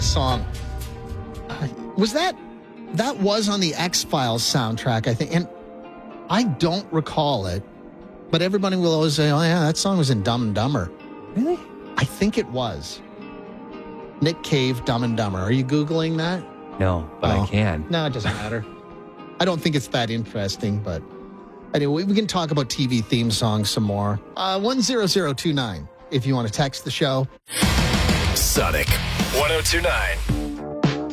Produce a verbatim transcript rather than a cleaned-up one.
song. Uh, was that, that was on the X-Files soundtrack, I think. And I don't recall it, but everybody will always say, oh yeah, that song was in Dumb and Dumber. Really? I think it was. Nick Cave, Dumb and Dumber. Are you Googling that? No, but Oh. I can. No, it doesn't matter. I don't think it's that interesting, but anyway, we can talk about T V theme songs some more. Uh, one zero zero two nine if you want to text the show. Sonic one oh two nine.